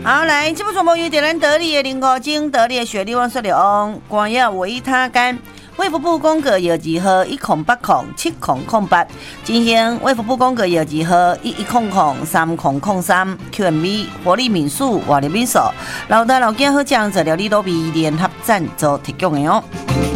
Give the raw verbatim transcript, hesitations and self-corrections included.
好，来，这部传播于点燃得力的零五精得力的血力旺水流，光耀维他干。卫福部公告药剂号一零八零七零零八，进行卫福部公告药剂号一一零零三零零三 Q M V 活力敏素活力敏素，老大老囝好酱材料理都比联合赞助提供的哦。